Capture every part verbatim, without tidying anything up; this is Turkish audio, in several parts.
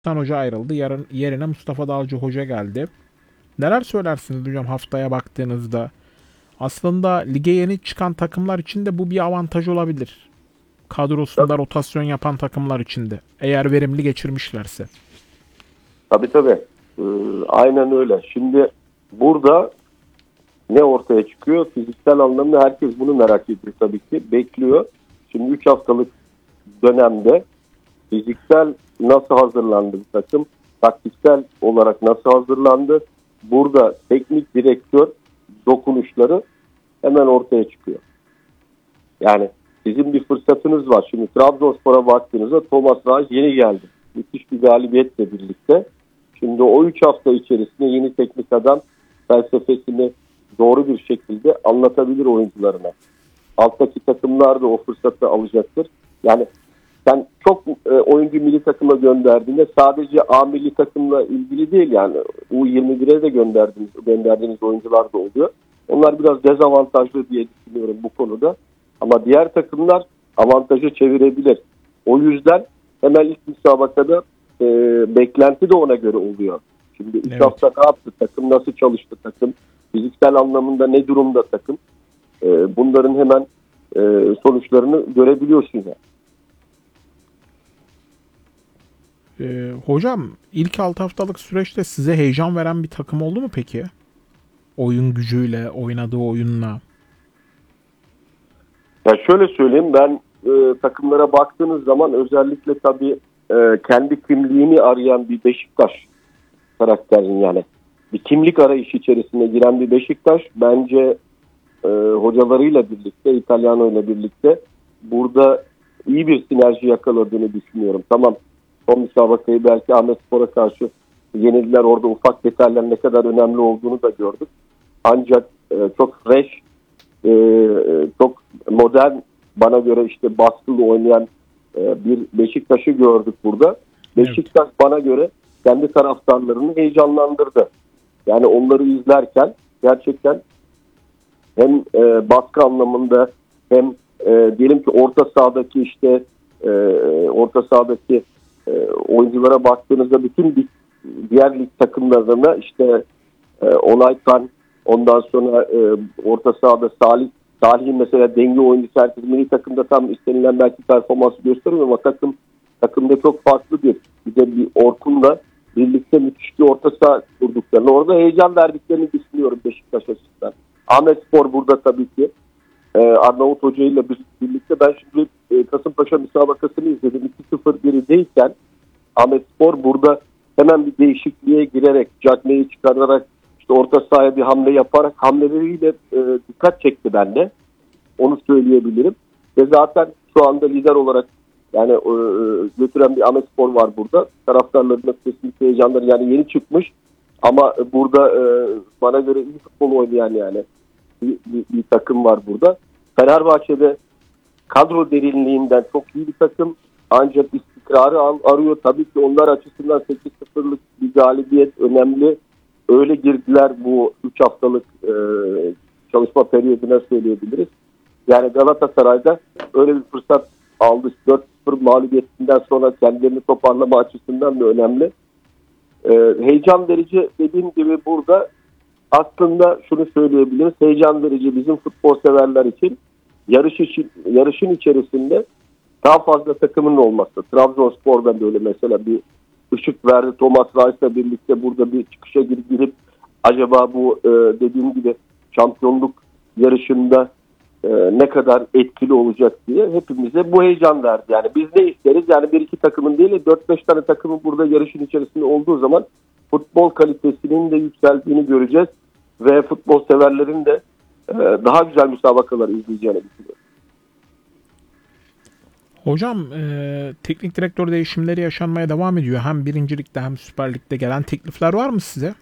Hasan Hoca ayrıldı. Yarın yerine Mustafa Dalcı Hoca geldi. Neler söylersiniz hocam haftaya baktığınızda? Aslında lige yeni çıkan takımlar için de bu bir avantaj olabilir. Kadrosunda Tabii rotasyon yapan takımlar için de. Eğer verimli geçirmişlerse. tabii. tabii. Ee, aynen öyle. Şimdi burada ne ortaya çıkıyor? Fiziksel anlamda herkes bunu merak ediyor tabii ki. Bekliyor. Şimdi üç haftalık dönemde fiziksel nasıl hazırlandı bir takım? Taktiksel olarak nasıl hazırlandı? Burada teknik direktör dokunuşları hemen ortaya çıkıyor. Yani sizin bir fırsatınız var. Şimdi Trabzonspor'a baktığınızda Thomas Reis yeni geldi. Müthiş bir galibiyetle birlikte. Şimdi o üç hafta içerisinde yeni teknik adam felsefesini doğru bir şekilde anlatabilir oyuncularına. Alttaki takımlar da o fırsatı alacaktır. Yani sen çok e, oyuncu milli takıma gönderdiğinde sadece A milli takımla ilgili değil, yani U yirmi bire de gönderdiğiniz, gönderdiğiniz oyuncular da oluyor. Onlar biraz dezavantajlı diye düşünüyorum bu konuda. Ama diğer takımlar avantajı çevirebilir. O yüzden hemen ilk müsabakada e, beklenti de ona göre oluyor. Şimdi üç Evet. hafta ne yaptı takım, nasıl çalıştı takım, fiziksel anlamında ne durumda takım, e, bunların hemen e, sonuçlarını görebiliyorsun yani. Ee, hocam ilk altı haftalık süreçte size heyecan veren bir takım oldu mu peki? Oyun gücüyle, oynadığı oyunla. Ya şöyle söyleyeyim, ben e, takımlara baktığınız zaman özellikle tabii e, kendi kimliğini arayan bir Beşiktaş karakterin, yani bir kimlik arayışı içerisine giren bir Beşiktaş bence e, hocalarıyla birlikte, İtalyano ile birlikte burada iyi bir sinerji yakaladığını düşünüyorum. Tamam, son müsabakayı belki Ahmetspor'a karşı yenildiler. Orada ufak detaylar ne kadar önemli olduğunu da gördük. Ancak e, çok fresh, e, çok modern, bana göre işte baskılı oynayan e, bir Beşiktaş'ı gördük burada. Evet. Beşiktaş bana göre kendi taraftarlarını heyecanlandırdı. Yani onları izlerken gerçekten hem e, baskı anlamında hem e, diyelim ki orta sahadaki işte e, orta sahadaki e, oyunculara baktığınızda bütün lig, diğer lig takımlarına işte e, Onaykan, ondan sonra e, orta sahada Salih Salih'in mesela denge oyuncusu, herkes milli takımda tam istenilen belki performansı gösteriyor ama takım takımda çok farklı bir bir de bir Orkun'la birlikte müthiş bir orta saha kurduklarını, orada heyecan verdiklerini düşünüyorum Beşiktaş açısından. Ahmetspor burada tabii ki e, Arnavut Hoca ile birlikte, ben şimdi e, Kasımpaşa müsabakasını izledim. iki sıfır gerideyken Ahmetspor burada hemen bir değişikliğe girerek, Cagney'i çıkararak işte orta sahaya bir hamle yaparak hamleleriyle e, dikkat çekti bende. Onu söyleyebilirim. Ve zaten şu anda lider olarak yani e, götüren bir Ahmetspor var burada. Taraftarlarının kesinlikle heyecanları, yani yeni çıkmış ama burada e, bana göre iyi futbol oynayan yani bir, bir, bir takım var burada. Fenerbahçe'de kadro derinliğinden çok iyi bir takım. Ancak istikrarı al, arıyor. Tabii ki onlar açısından sekiz sıfırlık bir galibiyet önemli. Öyle girdiler bu üç haftalık e, çalışma periyoduna, söyleyebiliriz. Yani Galatasaray'da öyle bir fırsat aldı. dört sıfır mağlubiyetinden sonra kendilerini toparlama açısından da önemli. E, heyecan verici dediğim gibi burada aslında şunu söyleyebiliriz. Heyecan verici bizim futbol severler için yarış için, yarışın içerisinde daha fazla takımın olması. Trabzonspor'dan böyle mesela bir ışık verdi. Thomas Reis'le birlikte burada bir çıkışa girip, girip acaba bu e, dediğim gibi şampiyonluk yarışında e, ne kadar etkili olacak diye hepimize bu heyecan verdi. Yani biz ne isteriz? Yani bir iki takımın değil de dört beş tane takımın burada yarışın içerisinde olduğu zaman futbol kalitesinin de yükseldiğini göreceğiz ve futbol severlerin de e, daha güzel müsabakalar izleyeceğini düşünüyorum. Hocam e, teknik direktör değişimleri yaşanmaya devam ediyor. Hem birincilikte hem Süper Lig'de gelen teklifler var mı size?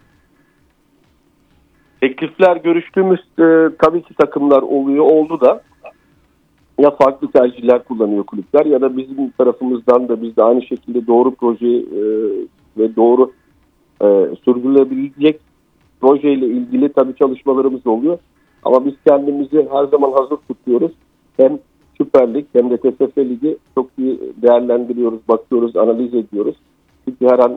Teklifler görüştüğümüz e, tabii ki takımlar oluyor, oldu da ya farklı tercihler kullanıyor kulüpler ya da bizim tarafımızdan da biz de aynı şekilde doğru proje e, ve doğru e, sürdürülebilecek projeyle ilgili tabii çalışmalarımız oluyor. Ama biz kendimizi her zaman hazır tutuyoruz. Hem Süper Lig hem de T F F Ligi çok iyi değerlendiriyoruz, bakıyoruz, analiz ediyoruz. çünkü her an